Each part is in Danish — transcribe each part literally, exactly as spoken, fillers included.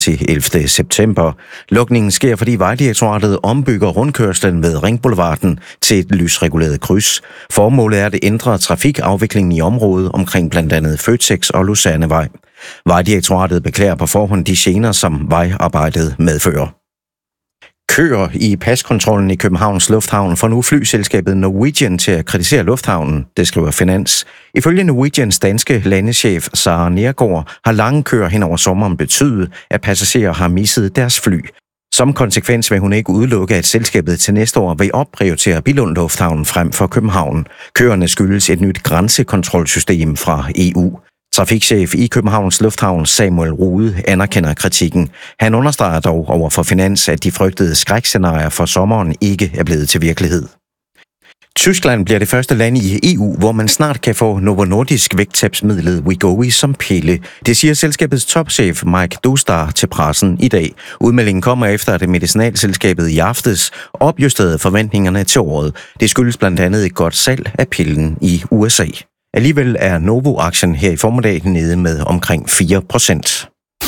til ellevte september. Lukningen sker, fordi Vejdirektoratet ombygger rundkørslen ved Ringboulevarden til et lysreguleret kryds. Formålet er at ændre trafikafviklingen i området omkring blandt andet Føtex og Lucernevej. Vejdirektoratet beklager på forhånd de gener, som vejarbejdet medfører. Køer i paskontrollen i Københavns Lufthavn får nu flyselskabet Norwegian til at kritisere lufthavnen, det skriver Finans. Ifølge Norwegians danske landeschef Sara Nergård har lange køer hen over sommeren betydet, at passagerer har misset deres fly. Som konsekvens vil hun ikke udelukke, at selskabet til næste år vil opprioritere Billund Lufthavn frem for København. Køerne skyldes et nyt grænsekontrolsystem fra E U. Trafikchef i Københavns Lufthavn Samuel Rude anerkender kritikken. Han understreger dog over for Finans, at de frygtede skrækscenarier for sommeren ikke er blevet til virkelighed. Tyskland bliver det første land i E U, hvor man snart kan få Novo Nordisk vægttabsmidlet Wegovy som pille. Det siger selskabets topchef Mike Dostar til pressen i dag. Udmeldingen kommer efter, at medicinalselskabet i aftes opjusterede forventningerne til året. Det skyldes blandt andet et godt salg af pillen i U S A. Alligevel er Novo-aktien her i formiddag nede med omkring fire procent.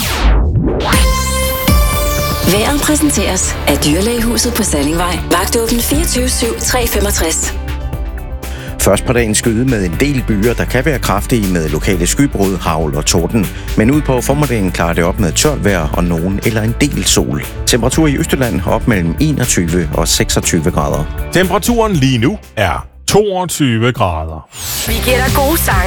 Vejret præsenteres af Dyrlægehuset på Sallingvej. Vagtåben fireogtyve syv tre femogtres. Først på dagen skyde med en del byer, der kan være kraftige med lokale skybrud, hagl og torden. Men ud på formiddagen klarer det op med tørt vejr og nogen eller en del sol. Temperatur i Østjylland op mellem enogtyve og seksogtyve grader. Temperaturen lige nu er toogtyve grader. Vi giver dig gode sange.